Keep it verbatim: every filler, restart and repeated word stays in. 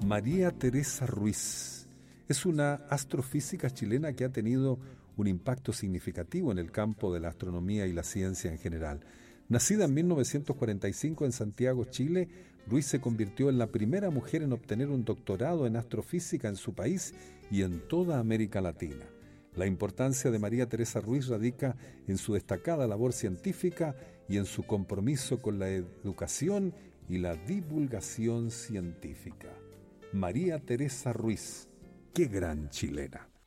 María Teresa Ruiz es una astrofísica chilena que ha tenido un impacto significativo en el campo de la astronomía y la ciencia en general. Nacida en mil novecientos cuarenta y cinco en Santiago, Chile, Ruiz se convirtió en la primera mujer en obtener un doctorado en astrofísica en su país y en toda América Latina. La importancia de María Teresa Ruiz radica en su destacada labor científica y en su compromiso con la educación y la divulgación científica. María Teresa Ruiz, qué gran chilena.